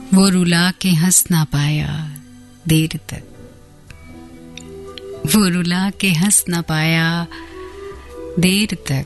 वो रुला के हंस ना पाया देर तक, वो रुला के हंस ना पाया देर तक,